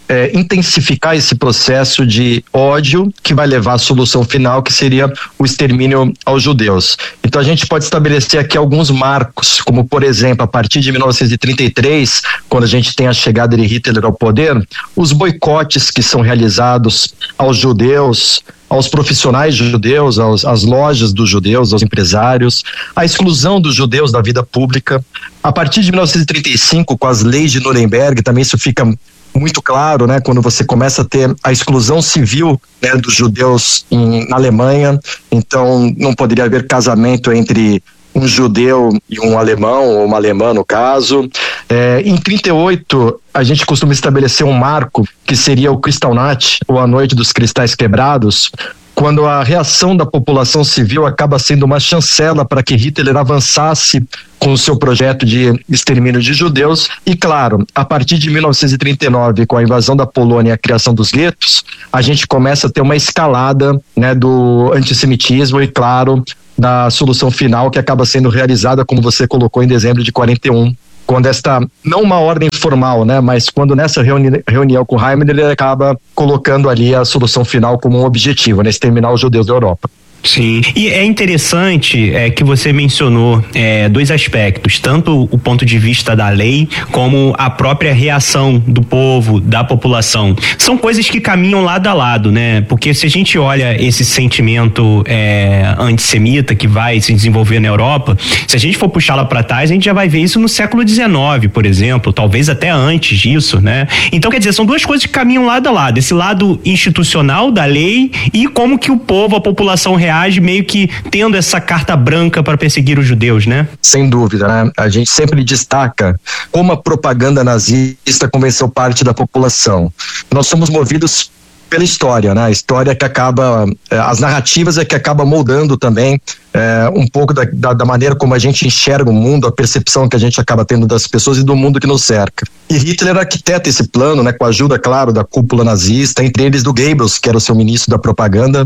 é, intensificar esse processo de ódio que vai levar à solução final, que seria o extermínio aos judeus. Então a gente pode estabelecer aqui alguns marcos, como por exemplo, a partir de mil novecentos e trinta e três, quando a gente tem a chegada de Hitler ao poder, os boicotes que são realizados aos judeus, aos profissionais judeus, aos, às lojas dos judeus, aos empresários, a exclusão dos judeus da vida pública. A partir de mil novecentos e trinta e cinco, com as leis de Nuremberg, também isso fica muito claro, né? Quando você começa a ter a exclusão civil, né, dos judeus em, na Alemanha, então não poderia haver casamento entre um judeu e um alemão, ou uma alemã no caso. É, em trinta e oito, a gente costuma estabelecer um marco que seria o Kristallnacht, ou a Noite dos Cristais Quebrados, quando a reação da população civil acaba sendo uma chancela para que Hitler avançasse com o seu projeto de extermínio de judeus. E claro, a partir de mil novecentos e trinta e nove, com a invasão da Polônia e a criação dos guetos, a gente começa a ter uma escalada, né, do antissemitismo e, claro, da solução final que acaba sendo realizada, como você colocou, em dezembro de quarenta e um, quando esta, não uma ordem formal, né, mas quando nessa reuni- reunião com Himmler, ele acaba colocando ali a solução final como um objetivo, né, exterminar os judeus da Europa. Sim, e é interessante é, que você mencionou é, dois aspectos, tanto o ponto de vista da lei como a própria reação do povo, da população. São coisas que caminham lado a lado, né? Porque se a gente olha esse sentimento é, antissemita que vai se desenvolver na Europa, se a gente for puxar lá para trás, a gente já vai ver isso no século dezenove, por exemplo, talvez até antes disso, né? Então, quer dizer, são duas coisas que caminham lado a lado, esse lado institucional da lei e como que o povo, a população reage age meio que tendo essa carta branca para perseguir os judeus, né? Sem dúvida, né? A gente sempre destaca como a propaganda nazista convenceu parte da população. Nós somos movidos pela história, né? A história que acaba, as narrativas é que acaba moldando também é, um pouco da, da, da maneira como a gente enxerga o mundo, a percepção que a gente acaba tendo das pessoas e do mundo que nos cerca. E Hitler arquiteta esse plano, né? Com a ajuda, claro, da cúpula nazista, entre eles do Goebbels, que era o seu ministro da propaganda.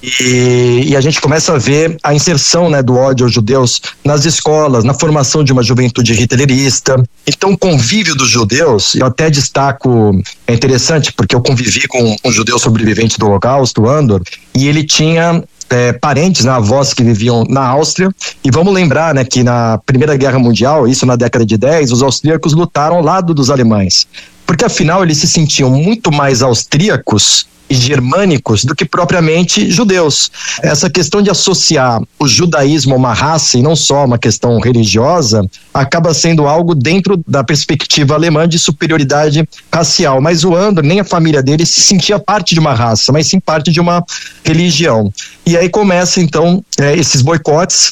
E, e a gente começa a ver a inserção, né, do ódio aos judeus nas escolas, na formação de uma juventude hitlerista. Então o convívio dos judeus, eu até destaco, é interessante porque eu convivi com um judeu sobrevivente do Holocausto, Andor, e ele tinha é, parentes, né, avós que viviam na Áustria. E vamos lembrar, né, que na Primeira Guerra Mundial, isso na década de dez, os austríacos lutaram ao lado dos alemães, porque afinal eles se sentiam muito mais austríacos e germânicos do que propriamente judeus. Essa questão de associar o judaísmo a uma raça e não só uma questão religiosa acaba sendo algo dentro da perspectiva alemã de superioridade racial, mas o Andor, nem a família dele se sentia parte de uma raça, mas sim parte de uma religião. E aí começa então é, esses boicotes,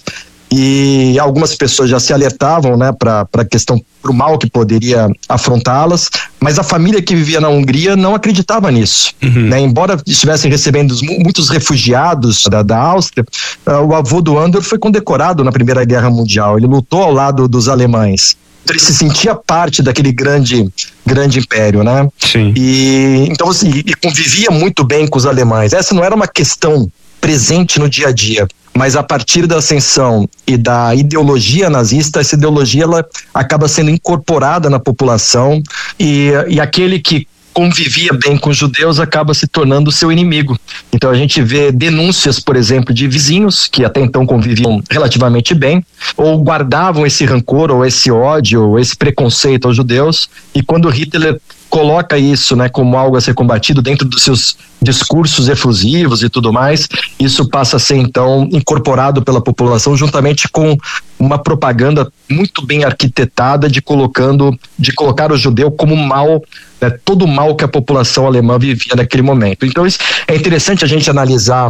e algumas pessoas já se alertavam, né, para a questão, para o mal que poderia afrontá-las, mas a família que vivia na Hungria não acreditava nisso, uhum. né? Embora estivessem recebendo muitos refugiados da, da Áustria, uh, o avô do Andor foi condecorado na Primeira Guerra Mundial, ele lutou ao lado dos alemães, ele se sentia parte daquele grande grande império, né? Sim. E então assim, e convivia muito bem com os alemães. Essa não era uma questão presente no dia a dia, mas a partir da ascensão e da ideologia nazista, essa ideologia ela acaba sendo incorporada na população, e, e aquele que convivia bem com os judeus acaba se tornando seu inimigo. Então a gente vê denúncias, por exemplo, de vizinhos que até então conviviam relativamente bem, ou guardavam esse rancor, ou esse ódio, ou esse preconceito aos judeus, e quando Hitler coloca isso, né, como algo a ser combatido dentro dos seus discursos efusivos e tudo mais, isso passa a ser então incorporado pela população juntamente com uma propaganda muito bem arquitetada de colocando, de colocar o judeu como mal, né, todo o mal que a população alemã vivia naquele momento. Então isso é interessante a gente analisar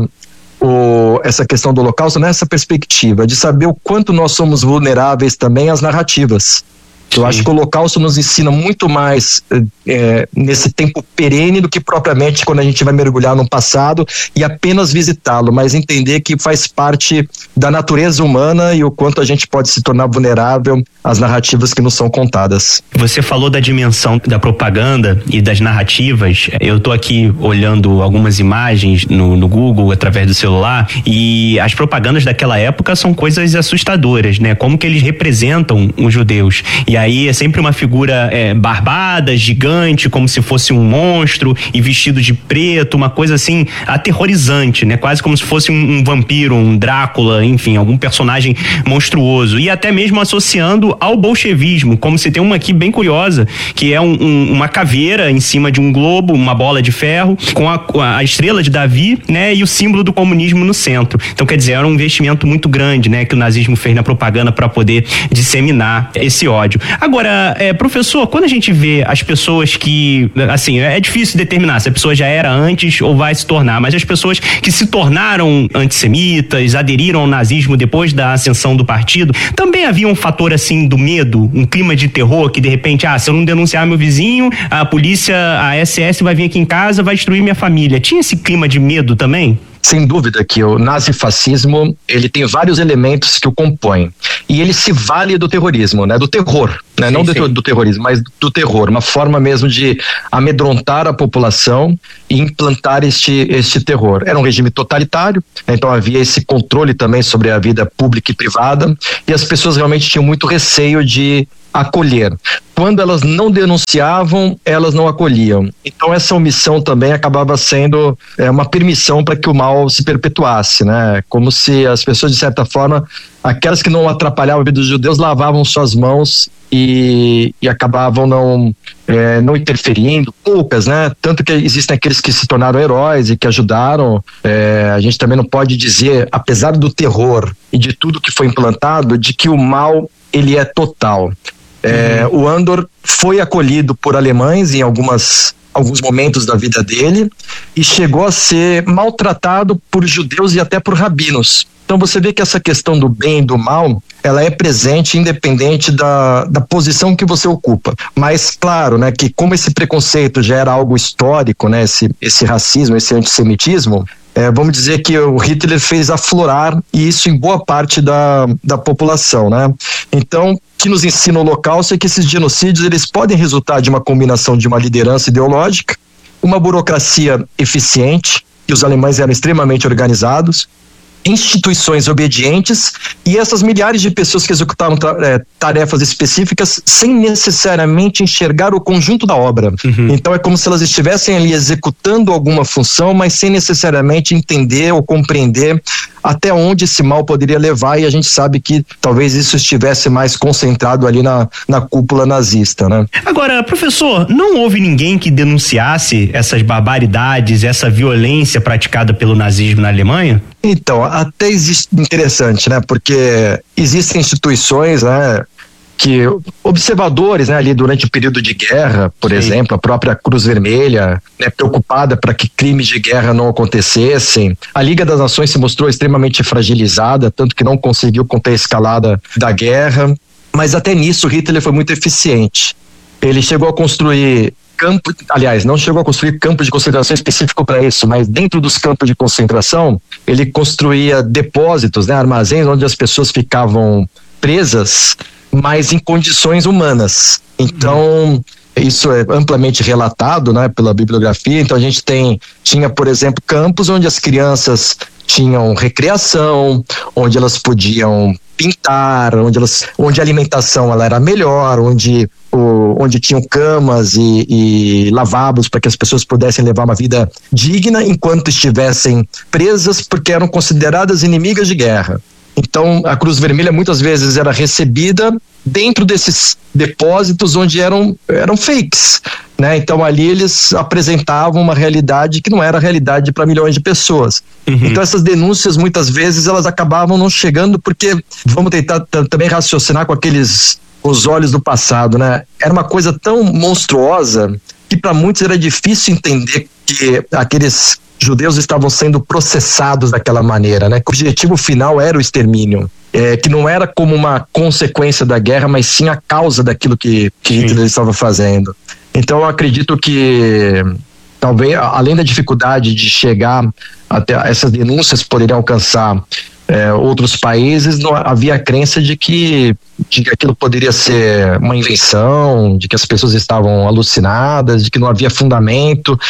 o, essa questão do Holocausto nessa perspectiva de saber o quanto nós somos vulneráveis também às narrativas. Eu Sim. acho que o Holocausto nos ensina muito mais é, nesse tempo perene do que propriamente quando a gente vai mergulhar no passado e apenas visitá-lo, mas entender que faz parte da natureza humana e o quanto a gente pode se tornar vulnerável às narrativas que nos são contadas. Você falou da dimensão da propaganda e das narrativas. Eu tô aqui olhando algumas imagens no, no Google através do celular e as propagandas daquela época são coisas assustadoras, né? Como que eles representam os judeus. E aí é sempre uma figura é, barbada, gigante, como se fosse um monstro e vestido de preto, uma coisa assim aterrorizante, né? Quase como se fosse um, um vampiro, um Drácula, enfim, algum personagem monstruoso. E até mesmo associando ao bolchevismo, como se tem uma aqui bem curiosa, que é um, um, uma caveira em cima de um globo, uma bola de ferro, com a, a estrela de Davi, né? E o símbolo do comunismo no centro. Então, quer dizer, era um investimento muito grande, né? Que o nazismo fez na propaganda para poder disseminar esse ódio. Agora, é, professor, quando a gente vê as pessoas que, assim, é difícil determinar se a pessoa já era antes ou vai se tornar, mas as pessoas que se tornaram antissemitas, aderiram ao nazismo depois da ascensão do partido, também havia um fator, assim, do medo, um clima de terror, que de repente, ah, se eu não denunciar meu vizinho, a polícia, a S S vai vir aqui em casa, vai destruir minha família. Tinha esse clima de medo também? Sem dúvida que o nazifascismo, ele tem vários elementos que o compõem. E ele se vale do terrorismo, né? Do terror, né? Sim, não do, do terrorismo, mas do terror. Uma forma mesmo de amedrontar a população e implantar este, este terror. Era um regime totalitário, então havia esse controle também sobre a vida pública e privada, e as pessoas realmente tinham muito receio de acolher. Quando elas não denunciavam, elas não acolhiam. Então essa omissão também acabava sendo é, uma permissão para que o mal se perpetuasse, né? Como se as pessoas, de certa forma, aquelas que não atrapalhavam a vida dos judeus, lavavam suas mãos e, e acabavam não, é, não interferindo, poucas, né? Tanto que existem aqueles que se tornaram heróis e que ajudaram. É, a gente também não pode dizer, apesar do terror e de tudo que foi implantado, de que o mal ele é total. É, uhum. O Andor foi acolhido por alemães em algumas, alguns momentos da vida dele e chegou a ser maltratado por judeus e até por rabinos. Então você vê que essa questão do bem e do mal, ela é presente independente da, da posição que você ocupa. Mas claro, né, que como esse preconceito já era algo histórico, né, esse, esse racismo, esse antissemitismo, É, vamos dizer que o Hitler fez aflorar, e isso em boa parte da, da população, né? Então, o que nos ensina o Holocausto é que esses genocídios, eles podem resultar de uma combinação de uma liderança ideológica, uma burocracia eficiente, e os alemães eram extremamente organizados, instituições obedientes e essas milhares de pessoas que executaram é, tarefas específicas sem necessariamente enxergar o conjunto da obra. Uhum. Então é como se elas estivessem ali executando alguma função, mas sem necessariamente entender ou compreender até onde esse mal poderia levar, e a gente sabe que talvez isso estivesse mais concentrado ali na, na cúpula nazista, né? Agora, professor, não houve ninguém que denunciasse essas barbaridades, essa violência praticada pelo nazismo na Alemanha? Então, até existe, interessante, né? Porque existem instituições, né? Que observadores, né, ali durante o período de guerra, por Sim. exemplo, a própria Cruz Vermelha, né, preocupada para que crimes de guerra não acontecessem. A Liga das Nações se mostrou extremamente fragilizada, tanto que não conseguiu conter a escalada da guerra. Mas até nisso Hitler foi muito eficiente. Ele chegou a construir campo, aliás, não chegou a construir campo de concentração específico para isso, mas dentro dos campos de concentração, ele construía depósitos, né, armazéns onde as pessoas ficavam presas, mas em condições humanas. Então, isso é amplamente relatado, né, pela bibliografia. Então a gente tem, tinha, por exemplo, campos onde as crianças tinham recreação, onde elas podiam pintar, onde elas, onde a alimentação ela era melhor, onde o, onde tinham camas e, e lavabos para que as pessoas pudessem levar uma vida digna enquanto estivessem presas, porque eram consideradas inimigas de guerra. Então, a Cruz Vermelha muitas vezes era recebida dentro desses depósitos onde eram, eram fakes, né? Então, ali eles apresentavam uma realidade que não era realidade para milhões de pessoas. Uhum. Então, essas denúncias, muitas vezes, elas acabavam não chegando porque, vamos tentar t- também raciocinar com aqueles, os olhos do passado, né? Era uma coisa tão monstruosa que para muitos era difícil entender que aqueles judeus estavam sendo processados daquela maneira, né? Que o objetivo final era o extermínio, é, que não era como uma consequência da guerra, mas sim a causa daquilo que, que Hitler estava fazendo. Então eu acredito que talvez, além da dificuldade de chegar até essas denúncias poderiam alcançar é, outros países, não havia a crença de que, de que aquilo poderia ser uma invenção, de que as pessoas estavam alucinadas, de que não havia fundamento.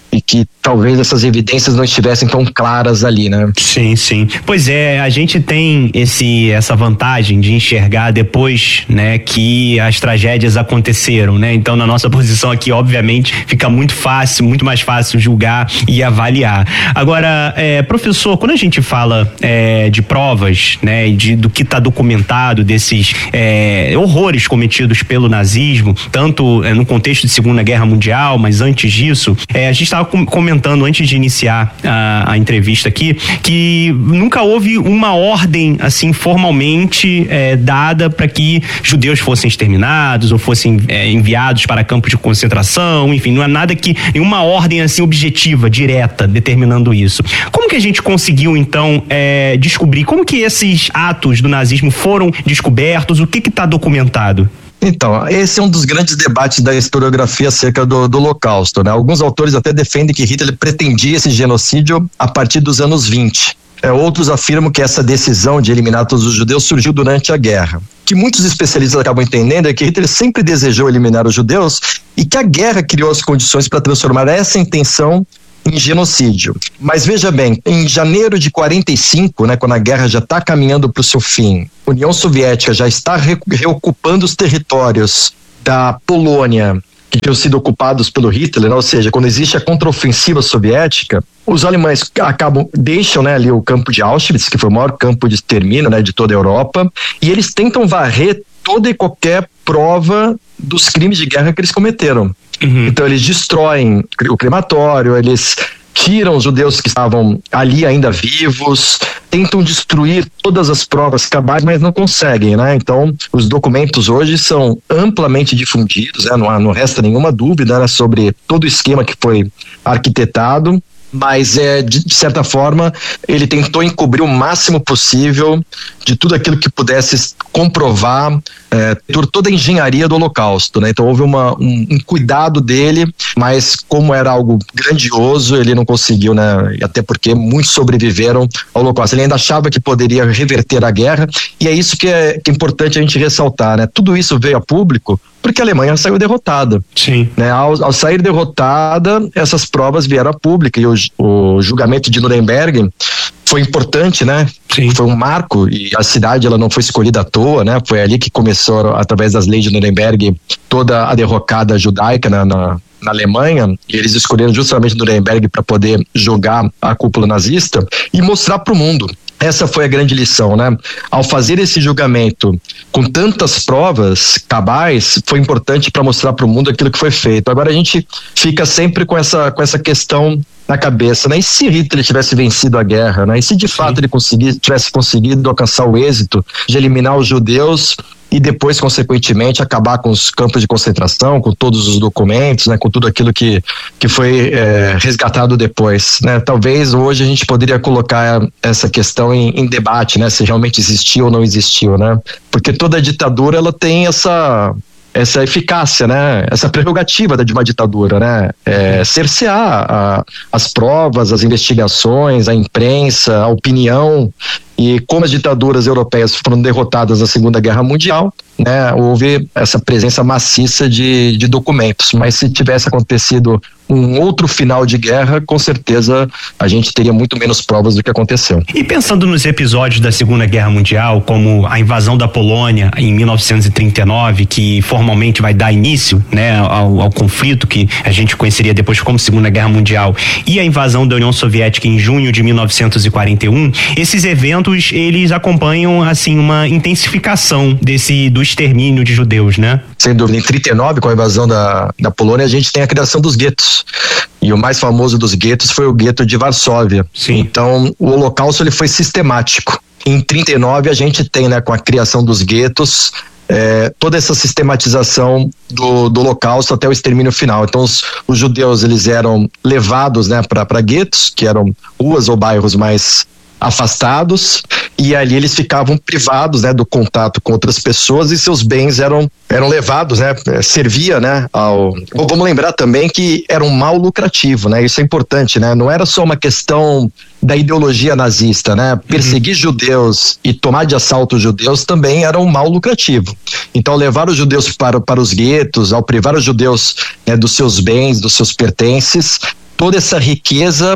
e que talvez essas evidências não estivessem tão claras ali, né? Sim, sim. Pois é, a gente tem esse, essa vantagem de enxergar depois, né, que as tragédias aconteceram, né? Então, na nossa posição aqui, obviamente, fica muito fácil, muito mais fácil julgar e avaliar. Agora, é, professor, quando a gente fala é, de provas, né, e de, do que está documentado desses é, horrores cometidos pelo nazismo, tanto é, no contexto de Segunda Guerra Mundial, mas antes disso, é, a gente estava comentando antes de iniciar a, a entrevista aqui que nunca houve uma ordem assim formalmente é, dada para que judeus fossem exterminados ou fossem é, enviados para campos de concentração, enfim, não é nada que nenhuma ordem assim objetiva, direta, determinando isso. Como que a gente conseguiu então é, descobrir como que esses atos do nazismo foram descobertos? O que que está documentado? Então, esse é um dos grandes debates da historiografia acerca do, do Holocausto, né? Alguns autores até defendem que Hitler pretendia esse genocídio a partir dos anos vinte. É, outros afirmam que essa decisão de eliminar todos os judeus surgiu durante a guerra. O que muitos especialistas acabam entendendo é que Hitler sempre desejou eliminar os judeus e que a guerra criou as condições para transformar essa intenção em genocídio. Mas veja bem, em janeiro de quarenta e cinco, né, quando a guerra já está caminhando para o seu fim, a União Soviética já está re- reocupando os territórios da Polônia que tinham sido ocupados pelo Hitler, né? Ou seja, quando existe a contraofensiva soviética, os alemães acabam, deixam, né, ali o campo de Auschwitz, que foi o maior campo de extermínio, né, de toda a Europa, e eles tentam varrer toda e qualquer prova dos crimes de guerra que eles cometeram. Uhum. Então eles destroem o crematório, eles tiram os judeus que estavam ali ainda vivos, tentam destruir todas as provas cabais, mas não conseguem, né? Então os documentos hoje são amplamente difundidos, né? não, há, não resta nenhuma dúvida, né, sobre todo o esquema que foi arquitetado. Mas é, de, de certa forma ele tentou encobrir o máximo possível de tudo aquilo que pudesse comprovar é, por toda a engenharia do Holocausto, né? Então houve uma, um, um cuidado dele, mas como era algo grandioso, ele não conseguiu, né? Até porque muitos sobreviveram ao Holocausto. Ele ainda achava que poderia reverter a guerra, e é isso que é, que é importante a gente ressaltar, né? Tudo isso veio a público porque a Alemanha saiu derrotada. Sim. Né? Ao, ao sair derrotada, essas provas vieram a público, e o, o julgamento de Nuremberg foi importante, né? Sim. Foi um marco, e a cidade ela não foi escolhida à toa, né? Foi ali que começou, através das leis de Nuremberg, toda a derrocada judaica na, na, na Alemanha, e eles escolheram justamente Nuremberg para poder julgar a cúpula nazista e mostrar para o mundo. Essa foi a grande lição, né? Ao fazer esse julgamento com tantas provas cabais, foi importante para mostrar para o mundo aquilo que foi feito. Agora a gente fica sempre com essa, com essa questão na cabeça, né? E se Hitler tivesse vencido a guerra, né? E se de fato ele consegui, tivesse conseguido alcançar o êxito de eliminar os judeus e depois, consequentemente, acabar com os campos de concentração, com todos os documentos, né, com tudo aquilo que, que foi é, resgatado depois, né? Talvez hoje a gente poderia colocar essa questão em, em debate, né, se realmente existiu ou não existiu, né? Porque toda ditadura ela tem essa essa eficácia, né? Essa prerrogativa de uma ditadura, né? É, cercear a, as provas, as investigações, a imprensa, a opinião. E como as ditaduras europeias foram derrotadas na Segunda Guerra Mundial, né, houve essa presença maciça de, de documentos. Mas se tivesse acontecido um outro final de guerra, com certeza a gente teria muito menos provas do que aconteceu. E pensando nos episódios da Segunda Guerra Mundial, como a invasão da Polônia em mil novecentos e trinta e nove, que formalmente vai dar início, né, ao, ao conflito que a gente conheceria depois como Segunda Guerra Mundial, e a invasão da União Soviética em junho de mil novecentos e quarenta e um, esses eventos eles acompanham assim uma intensificação desse do extermínio de judeus, né? Sem dúvida. Em trinta e nove, com a invasão da, da Polônia, a gente tem a criação dos guetos. E o mais famoso dos guetos foi o gueto de Varsóvia. Sim. Então, o Holocausto ele foi sistemático. Em trinta e nove, a gente tem, né, com a criação dos guetos, é, toda essa sistematização do, do Holocausto até o extermínio final. Então, os, os judeus eles eram levados, né, para guetos, que eram ruas ou bairros mais afastados, e ali eles ficavam privados, né, do contato com outras pessoas, e seus bens eram eram levados, né, servia, né, ao... Vamos lembrar também que era um mal lucrativo, né, isso é importante, né, não era só uma questão da ideologia nazista, né, perseguir uhum. judeus e tomar de assalto os judeus também era um mal lucrativo. Então levar os judeus para, para os guetos, ao privar os judeus, né, dos seus bens, dos seus pertences, toda essa riqueza